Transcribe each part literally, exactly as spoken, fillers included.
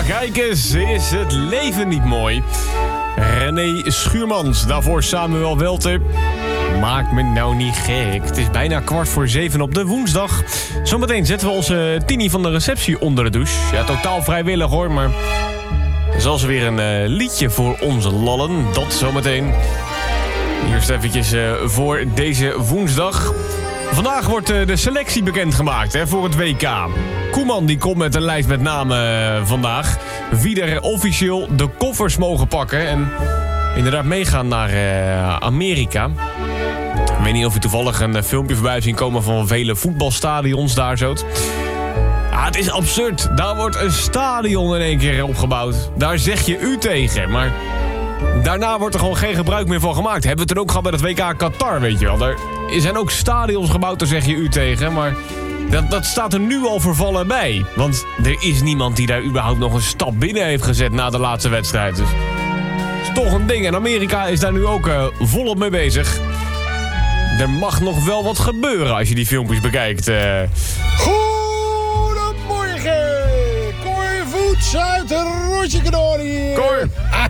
kijk eens, is het leven niet mooi? René Schuurmans, daarvoor Samuel Welter. Maak me nou niet gek. Het is bijna kwart voor zeven op de woensdag. Zometeen zetten we onze Tini van de receptie onder de douche. Ja, totaal vrijwillig hoor, maar... Zoals weer een uh, liedje voor onze lallen. Dat zometeen. Eerst eventjes uh, voor deze woensdag. Vandaag wordt uh, de selectie bekendgemaakt hè, voor het W K. Koeman die komt met een lijst met namen uh, vandaag. Wie er officieel de koffers mogen pakken. En inderdaad meegaan naar uh, Amerika. Ik weet niet of u toevallig een uh, filmpje voorbij heeft zien komen van vele voetbalstadions daar zo. Ah, het is absurd. Daar wordt een stadion in één keer opgebouwd. Daar zeg je u tegen, maar... Daarna wordt er gewoon geen gebruik meer van gemaakt. Hebben we het er ook gehad bij het W K Qatar, weet je wel. Er zijn ook stadions gebouwd, daar zeg je u tegen. Maar dat, dat staat er nu al vervallen bij. Want er is niemand die daar überhaupt nog een stap binnen heeft gezet na de laatste wedstrijd. Dus het is toch een ding. En Amerika is daar nu ook uh, volop mee bezig. Er mag nog wel wat gebeuren als je die filmpjes bekijkt. Uh... Goedemorgen! Cor Voets uit Rotje hier. Cor!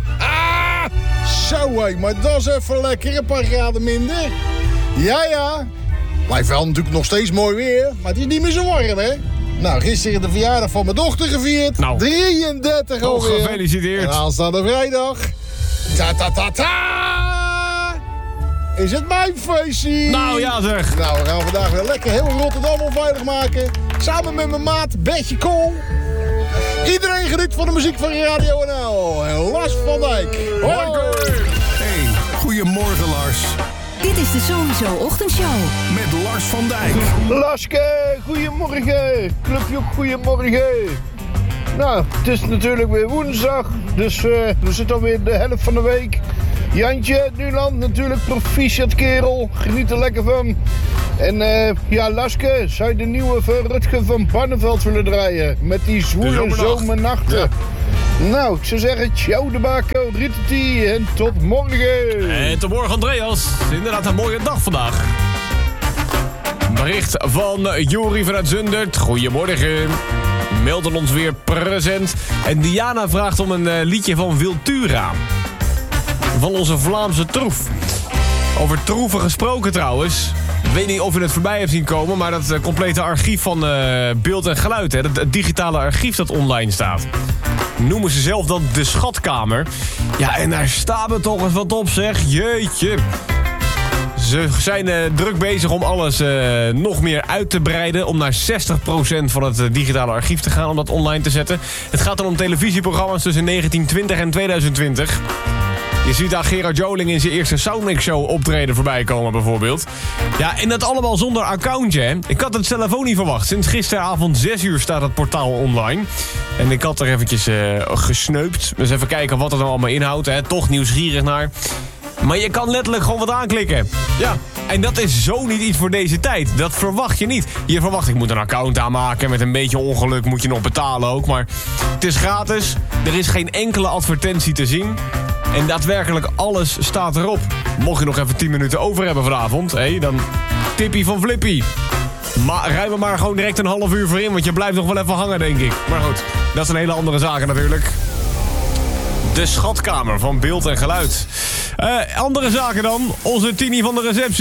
Zo hé, maar dat is even lekker, een paar graden minder. Ja, ja. Blijft wel natuurlijk nog steeds mooi weer, maar het is niet meer zo warm, hè? Nou, gisteren de verjaardag van mijn dochter gevierd. Nou. drieëndertig Oh, alweer. gefeliciteerd. En aanstaande vrijdag. Ta ta ta ta! Is het mijn feestje? Nou ja zeg. Nou, we gaan vandaag weer lekker heel Rotterdam onveilig maken. Samen met mijn maat Bertje Kool. Iedereen geniet van de muziek van Radio N L. En Lars van Dijk. Hoi. Hey, goedemorgen Lars. Dit is de Sowieso Ochtendshow. Met Lars van Dijk. Laske, goedemorgen. Clubje, goedemorgen. Nou, het is natuurlijk weer woensdag. Dus uh, we zitten alweer de helft van de week. Jantje uit Nuland, natuurlijk proficiat kerel. Geniet er lekker van. En uh, ja, Laske, zou je de nieuwe van Rutger van Barneveld willen draaien? Met die zwoele zomernacht. zomernachten. Ja. Nou, ik zou zeggen, ciao de bako, riteti en tot morgen. En tot morgen Andreas. Inderdaad een mooie dag vandaag. Bericht van Jori vanuit Zundert. Goedemorgen. Melden ons weer present. En Diana vraagt om een uh, liedje van Wiltura. Van onze Vlaamse troef. Over troeven gesproken trouwens. Ik weet niet of u het voorbij hebt zien komen, maar dat uh, complete archief van uh, beeld en geluid. Hè, het, het digitale archief dat online staat. Noemen ze zelf dan de schatkamer. Ja, en daar staan we toch eens wat op, zeg. Jeetje. Ze zijn uh, druk bezig om alles uh, nog meer uit te breiden. Om naar zestig procent van het uh, digitale archief te gaan om dat online te zetten. Het gaat dan om televisieprogramma's tussen negentien twintig en tweeduizend twintig. Je ziet daar Gerard Joling in zijn eerste Soundmix Show optreden voorbij komen bijvoorbeeld. Ja, en dat allemaal zonder accountje, hè. Ik had het zelf ook niet verwacht. Sinds gisteravond zes uur staat het portaal online. En ik had er eventjes uh, gesneupt. Dus even kijken wat het nou allemaal inhoudt, hè. Toch nieuwsgierig naar. Maar je kan letterlijk gewoon wat aanklikken. Ja, en dat is zo niet iets voor deze tijd. Dat verwacht je niet. Je verwacht, ik moet een account aanmaken. Met een beetje ongeluk moet je nog betalen ook. Maar het is gratis. Er is geen enkele advertentie te zien. En daadwerkelijk alles staat erop. Mocht je nog even tien minuten over hebben vanavond, hé, dan tippie van Flippy. Maar rij me maar gewoon direct een half uur voor in, want je blijft nog wel even hangen, denk ik. Maar goed, dat zijn hele andere zaken natuurlijk. De schatkamer van beeld en geluid. Uh, andere zaken dan. Onze Tini van de receptie.